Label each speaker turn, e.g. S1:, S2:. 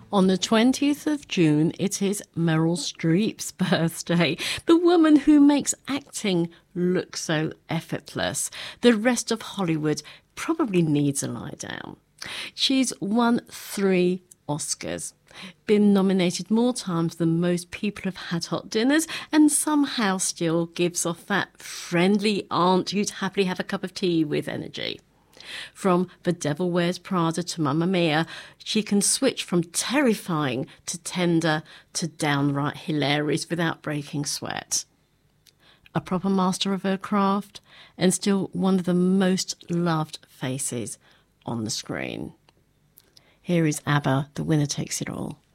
S1: On the 20th of June, it is Meryl Streep's birthday, the woman who makes acting look so effortless. The rest of Hollywood probably needs a lie down. She's won 3 Oscars, been nominated more times than most people have had hot dinners, and somehow still gives off that friendly aunt you'd happily have a cup of tea with energy. From The Devil Wears Prada to Mamma Mia, she can switch from terrifying to tender to downright hilarious without breaking sweat. A proper master of her craft, and still one of the most loved faces on the screen. Here is ABBA, The Winner Takes It All.